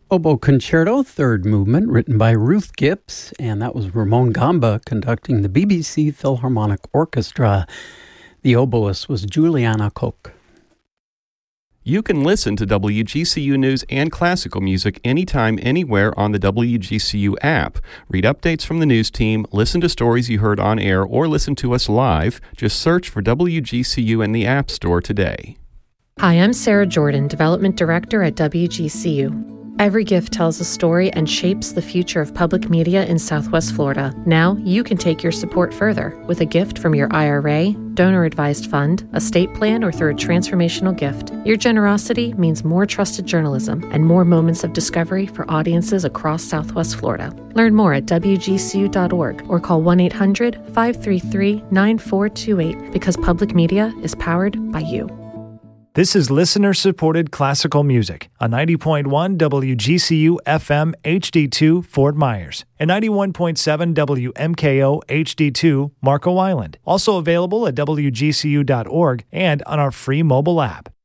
Oboe Concerto, third movement, written by Ruth Gibbs, and that was Ramon Gamba conducting the BBC Philharmonic Orchestra. The oboist was Juliana Koch. You can listen to WGCU News and classical music anytime, anywhere on the WGCU app. Read updates from the news team, listen to stories you heard on air, or listen to us live. Just search for WGCU in the App Store today. Hi, I'm Sarah Jordan, Development Director at WGCU. Every gift tells a story and shapes the future of public media in Southwest Florida. Now, you can take your support further with a gift from your IRA, donor-advised fund, estate plan, or through a transformational gift. Your generosity means more trusted journalism and more moments of discovery for audiences across Southwest Florida. Learn more at WGCU.org or call 1-800-533-9428 because public media is powered by you. This is listener-supported classical music on 90.1 WGCU FM HD2 Fort Myers and 91.7 WMKO HD2 Marco Island. Also available at WGCU.org and on our free mobile app.